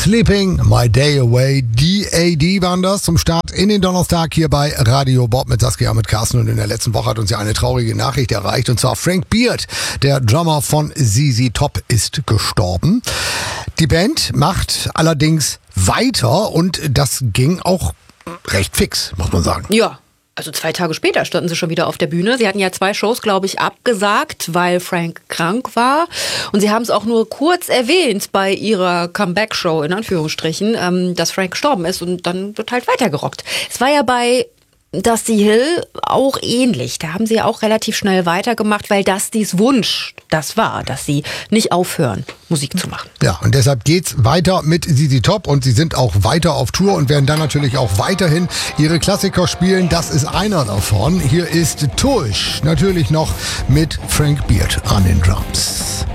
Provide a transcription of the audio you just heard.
Sleeping My Day Away, D.A.D. waren das zum Start in den Donnerstag hier bei Radio Bob mit Saskia, mit Carsten. Und in der letzten Woche hat uns ja eine traurige Nachricht erreicht, und zwar Frank Beard, der Drummer von ZZ Top, ist gestorben. Die Band macht allerdings weiter und das ging auch recht fix, muss man sagen. Ja. Also 2 Tage später standen sie schon wieder auf der Bühne. Sie hatten ja 2 Shows, glaube ich, abgesagt, weil Frank krank war. Und sie haben es auch nur kurz erwähnt bei ihrer Comeback-Show, in Anführungsstrichen, dass Frank gestorben ist. Und dann wird halt weitergerockt. Es war ja bei Dusty Hill auch ähnlich. Da haben sie auch relativ schnell weitergemacht, weil Dustys Wunsch das war, dass sie nicht aufhören, Musik zu machen. Ja, und deshalb geht's weiter mit ZZ Top und sie sind auch weiter auf Tour und werden dann natürlich auch weiterhin ihre Klassiker spielen. Das ist einer davon. Hier ist Tush, natürlich noch mit Frank Beard an den Drums.